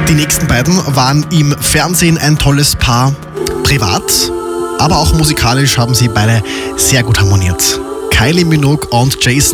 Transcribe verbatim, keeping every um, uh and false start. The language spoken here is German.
Die nächsten beiden waren im Fernsehen ein tolles Paar, privat, aber auch musikalisch haben sie beide sehr gut harmoniert. Kylie Minogue und Jason